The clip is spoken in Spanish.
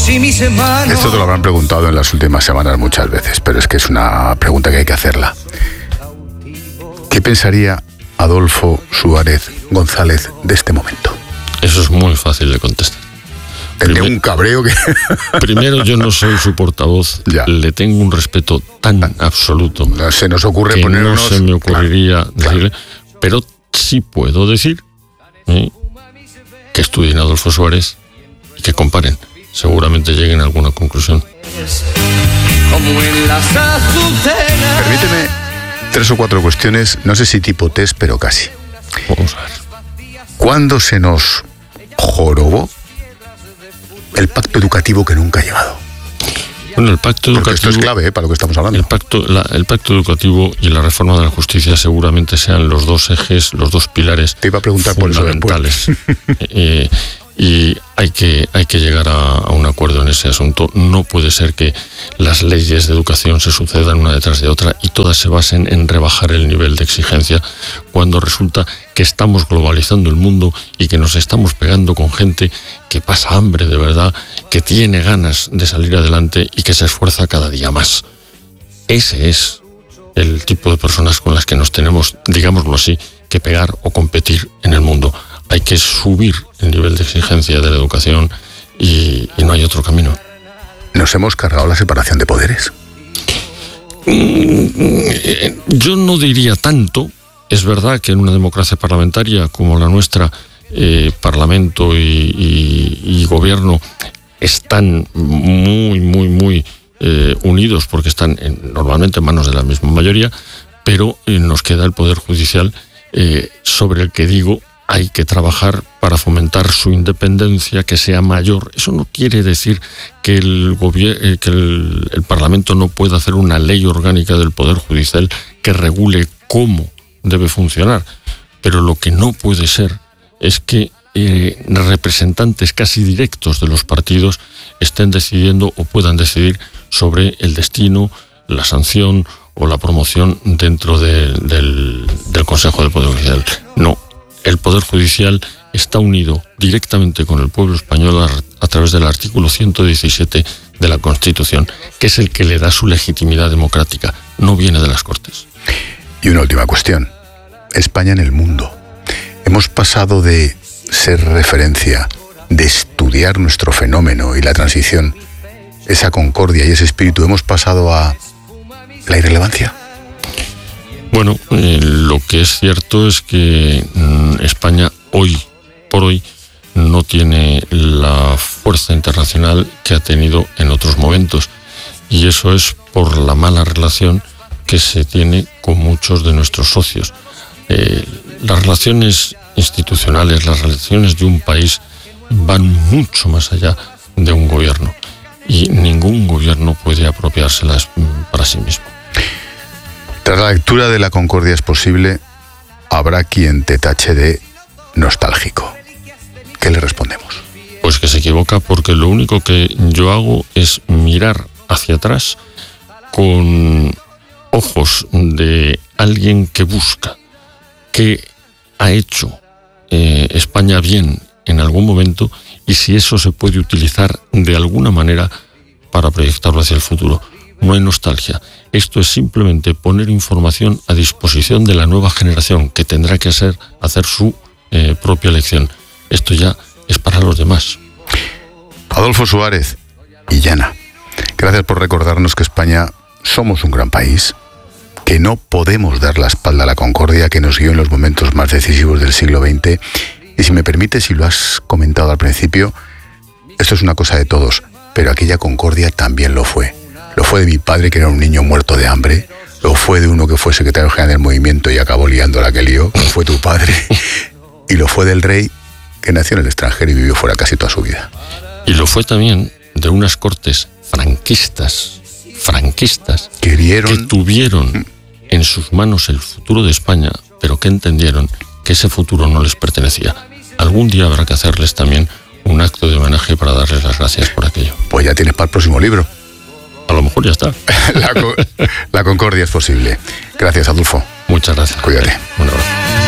y mis hermanos. Esto te lo habrán preguntado en las últimas semanas muchas veces, pero es que es una pregunta que hay que hacerla. ¿Qué pensaría Adolfo Suárez González de este momento? Eso es muy fácil de contestar. Tendría un cabreo que... Primero, yo no soy su portavoz. Ya. Le tengo un respeto tan absoluto. No se nos ocurre que ponernos... no se me ocurriría decirle. Pero sí puedo decir que estudien a Adolfo Suárez y que comparen. Seguramente lleguen a alguna conclusión. Como en las azucenas. Permíteme 3 o 4 cuestiones, no sé si tipo test, pero casi. Vamos a ver. ¿Cuándo se nos jorobó el pacto educativo que nunca ha llegado? Bueno, el pacto Porque educativo... esto es clave, para lo que estamos hablando. El pacto educativo y la reforma de la justicia seguramente sean los dos ejes, los dos pilares Te iba a preguntar por eso fundamentales. Y hay que llegar a un acuerdo en ese asunto. No puede ser que las leyes de educación se sucedan una detrás de otra y todas se basen en rebajar el nivel de exigencia, cuando resulta que estamos globalizando el mundo y que nos estamos pegando con gente que pasa hambre de verdad, que tiene ganas de salir adelante y que se esfuerza cada día más. Ese es el tipo de personas con las que nos tenemos, digámoslo así, que pegar o competir en el mundo. Hay que subir el nivel de exigencia de la educación y no hay otro camino. ¿Nos hemos cargado la separación de poderes? Yo no diría tanto. Es verdad que en una democracia parlamentaria como la nuestra, Parlamento y Gobierno están muy unidos porque están normalmente en manos de la misma mayoría, pero nos queda el Poder Judicial, sobre el que digo hay que trabajar para fomentar su independencia, que sea mayor. Eso no quiere decir que el Parlamento no pueda hacer una ley orgánica del Poder Judicial que regule cómo debe funcionar. Pero lo que no puede ser es que representantes casi directos de los partidos estén decidiendo o puedan decidir sobre el destino, la sanción o la promoción dentro del Consejo del Poder Judicial. No. El Poder Judicial está unido directamente con el pueblo español a través del artículo 117 de la Constitución, que es el que le da su legitimidad democrática, no viene de las Cortes. Y una última cuestión. España en el mundo. Hemos pasado de ser referencia, de estudiar nuestro fenómeno y la transición, esa concordia y ese espíritu, hemos pasado a la irrelevancia. Bueno, lo que es cierto es que España hoy por hoy no tiene la fuerza internacional que ha tenido en otros momentos, y eso es por la mala relación que se tiene con muchos de nuestros socios. Las relaciones institucionales, las relaciones de un país van mucho más allá de un gobierno, y ningún gobierno puede apropiárselas para sí mismo. Tras la lectura de La Concordia es posible, habrá quien te tache de nostálgico. ¿Qué le respondemos? Pues que se equivoca, porque lo único que yo hago es mirar hacia atrás con ojos de alguien que busca qué ha hecho España bien en algún momento y si eso se puede utilizar de alguna manera para proyectarlo hacia el futuro. No hay nostalgia. Esto es simplemente poner información a disposición de la nueva generación, que tendrá que hacer su propia elección. Esto ya es para los demás. Adolfo Suárez y Llana, gracias por recordarnos que España somos un gran país, que no podemos dar la espalda a la concordia que nos guió en los momentos más decisivos del siglo XX. Y si me permites, y lo has comentado al principio, esto es una cosa de todos, pero aquella concordia también lo fue. Lo fue de mi padre, que era un niño muerto de hambre. Lo fue de uno que fue secretario general del movimiento y acabó liando la que lió, como fue tu padre. Y lo fue del rey, que nació en el extranjero y vivió fuera casi toda su vida. Y lo fue también de unas cortes franquistas, que tuvieron en sus manos el futuro de España, pero que entendieron que ese futuro no les pertenecía. Algún día habrá que hacerles también un acto de homenaje para darles las gracias por aquello. Pues ya tienes para el próximo libro. A lo mejor ya está. La concordia es posible. Gracias, Adolfo. Muchas gracias. Cuídate. Un abrazo.